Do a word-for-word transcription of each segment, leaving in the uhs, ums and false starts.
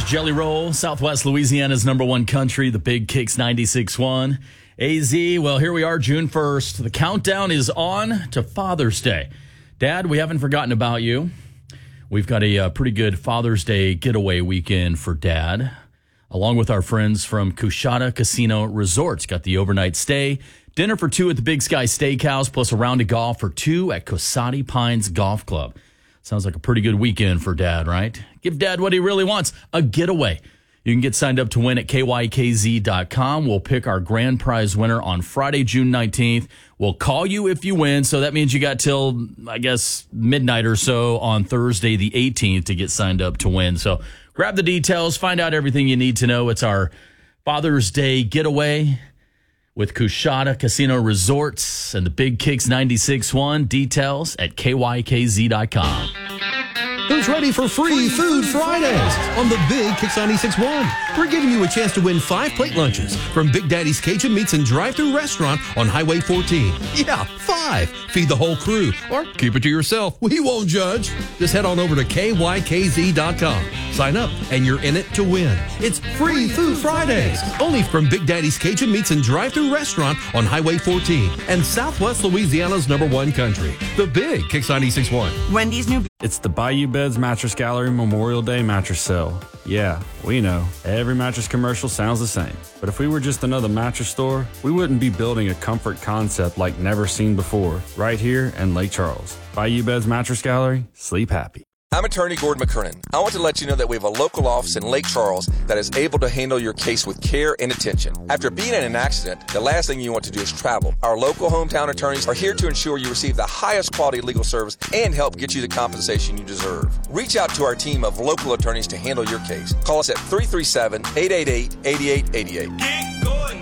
Jelly Roll, Southwest Louisiana's number one country, the Big Kicks ninety-six point one. A Z, well, here we are, June first. The countdown is on to Father's Day. Dad, we haven't forgotten about you. We've got a uh, pretty good Father's Day getaway weekend for Dad, along with our friends from Coushatta Casino Resorts. Got the overnight stay, dinner for two at the Big Sky Steakhouse, plus a round of golf for two at Cossati Pines Golf Club. Sounds like a pretty good weekend for Dad, right? Give Dad what he really wants, a getaway. You can get signed up to win at K Y K Z dot com. We'll pick our grand prize winner on Friday, June nineteenth. We'll call you if you win, so that means you got till, I guess, midnight or so on Thursday, the eighteenth, to get signed up to win. So grab the details, find out everything you need to know. It's our Father's Day getaway with Coushatta Casino Resorts and the Big Kicks ninety-six point one. Details at K Y K Z dot com. Who's ready for Free Food Fridays on the Big Kicks ninety-six point one? We're giving you a chance to win five plate lunches from Big Daddy's Cajun Meats and Drive-Thru Restaurant on Highway fourteen. Yeah, five. Feed the whole crew or keep it to yourself. We won't judge. Just head on over to K Y K Z dot com. Sign up and you're in it to win. It's Free Food Fridays, only from Big Daddy's Cajun Meats and Drive-Thru Restaurant on Highway fourteen and Southwest Louisiana's number one country, the Big Kicks ninety-six point one. Wendy's new... It's the Bayou Beds Mattress Gallery Memorial Day mattress sale. Yeah, we know. Every mattress commercial sounds the same. But if we were just another mattress store, we wouldn't be building a comfort concept like never seen before, right here in Lake Charles. Bayou Beds Mattress Gallery, sleep happy. I'm attorney Gordon McKernan. I want to let you know that we have a local office in Lake Charles that is able to handle your case with care and attention. After being in an accident, the last thing you want to do is travel. Our local hometown attorneys are here to ensure you receive the highest quality legal service and help get you the compensation you deserve. Reach out to our team of local attorneys to handle your case. Call us at three three seven, eight eight eight, eight eight eight eight. Get going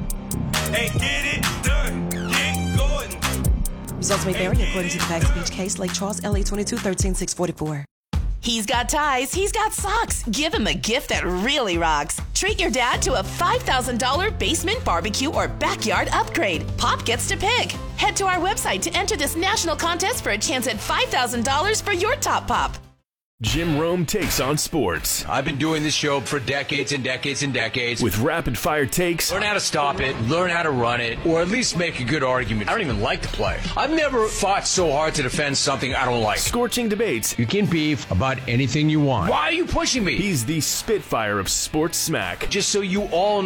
and get it done. Get going. Results may vary according to the facts of each case. Lake Charles, L A twenty-two thirteen six forty-four. He's got ties, he's got socks. Give him a gift that really rocks. Treat your dad to a five thousand dollars basement barbecue or backyard upgrade. Pop gets to pick. Head to our website to enter this national contest for a chance at five thousand dollars for your top pop. Jim Rome takes on sports. I've been doing this show for decades and decades and decades. With rapid-fire takes. Learn how to stop it, learn how to run it, or at least make a good argument. I don't even like the play. I've never fought so hard to defend something I don't like. Scorching debates. You can beef about anything you want. Why are you pushing me? He's the Spitfire of sports smack. Just so you all